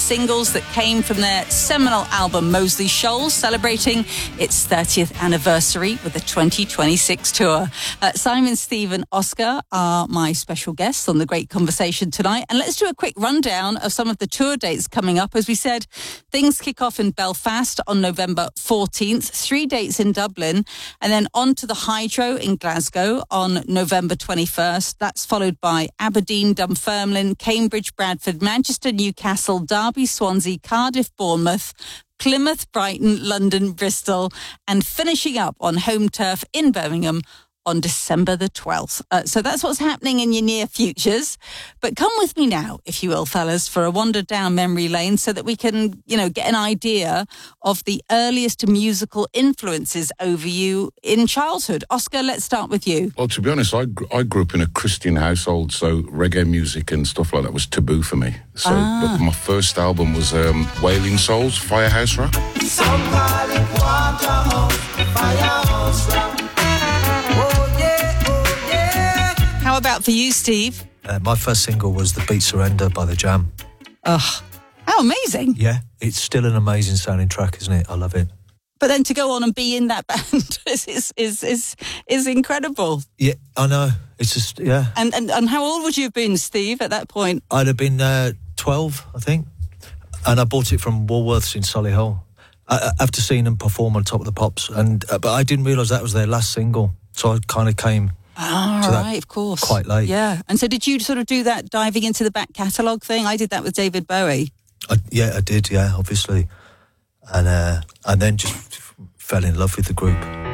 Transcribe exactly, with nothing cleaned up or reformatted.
singles that came from their seminal album Moseley Shoals, celebrating its thirtieth anniversary with the twenty twenty-six tour. Uh, Simon, Steve and Oscar are my special guests on The Great Conversation tonight. And let's do a quick rundown of some of the tour dates coming up. As we said, things kick off in Belfast on November fourteenth, three dates in Dublin, and then on to the Hydro in Glasgow on November twenty-first. That's followed by Aberdeen, Dunfermline, Cambridge, Bradford, Manchester, Newcastle, Derby, Swansea, Cardiff, Bournemouth, Plymouth, Brighton, London, Bristol, and finishing up on home turf in Birmingham on December the twelfth. Uh, so that's what's happening in your near futures. But come with me now, if you will, fellas, for a wander down memory lane so that we can, you know, get an idea of the earliest musical influences over you in childhood. Oscar, let's start with you. Well, to be honest, I, gr- I grew up in a Christian household, so reggae music and stuff like that was taboo for me. So Ah. but my first album was um, Wailing Souls, Firehouse Rock. Some call it Waterhouse, Firehouse Rock. How about for you, Steve? Uh, my first single was The Beat Surrender by The Jam. Ugh, how amazing. Yeah, it's still an amazing sounding track, isn't it? I love it. But then to go on and be in that band is, is, is, is, is incredible. Yeah, I know. It's just, yeah. And, and and how old would you have been, Steve, at that point? I'd have been uh, twelve, I think. And I bought it from Woolworths in Solihull uh, after seeing them perform on Top of the Pops. And uh, But I didn't realise that was their last single. So I kind of came... Ah, So that- right, of course. quite late. Yeah. And so did you sort of do that diving into the back catalogue thing? I did that with David Bowie. I, yeah, I did, yeah, obviously. And uh, and then just f- fell in love with the group.